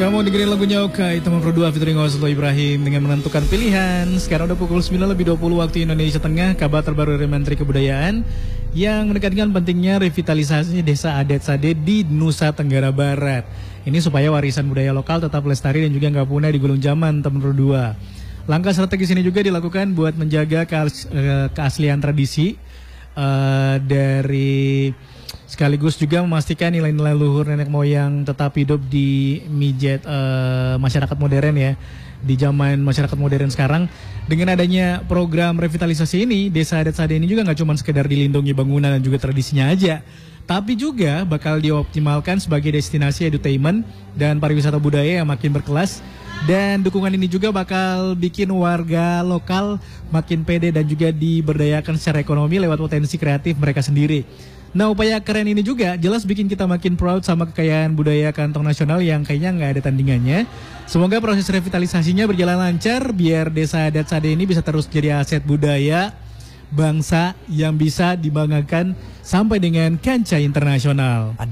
Kamu dengerin lagunya Okai, teman berdua featuring Oslo Ibrahim dengan menentukan pilihan. Sekarang udah pukul 9:20 waktu Indonesia Tengah. Kabar terbaru dari Menteri Kebudayaan yang menekankan pentingnya revitalisasi desa adat Sade di Nusa Tenggara Barat. Ini supaya warisan budaya lokal tetap lestari dan juga nggak punah di gulung zaman, teman berdua. Langkah strategis ini juga dilakukan buat menjaga keaslian tradisi dari sekaligus juga memastikan nilai-nilai luhur nenek moyang tetap hidup di mijet masyarakat modern ya. Di zaman masyarakat modern sekarang, dengan adanya program revitalisasi ini, desa adat Sade ini juga nggak cuma sekedar dilindungi bangunan dan juga tradisinya aja, tapi juga bakal dioptimalkan sebagai destinasi edutainment dan pariwisata budaya yang makin berkelas. Dan dukungan ini juga bakal bikin warga lokal makin pede dan juga diberdayakan secara ekonomi lewat potensi kreatif mereka sendiri. Nah, upaya keren ini juga jelas bikin kita makin proud sama kekayaan budaya kantong nasional yang kayaknya nggak ada tandingannya. Semoga proses revitalisasinya berjalan lancar biar desa adat Sade ini bisa terus jadi aset budaya bangsa yang bisa dibanggakan sampai dengan kancah internasional.